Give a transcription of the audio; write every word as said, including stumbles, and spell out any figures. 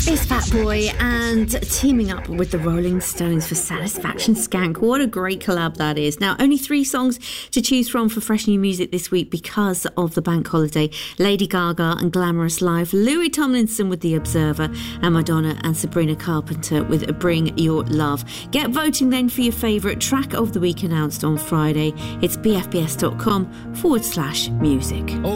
It's Fat Boy and teaming up with the Rolling Stones for Satisfaction Skank. What a great collab that is. Now, only three songs to choose from for fresh new music this week because of the bank holiday. Lady Gaga and Glamorous Life, Louis Tomlinson with The Observer, and Madonna and Sabrina Carpenter with Bring Your Love. Get voting then for your favourite track of the week announced on Friday. It's bfbs.com forward slash music.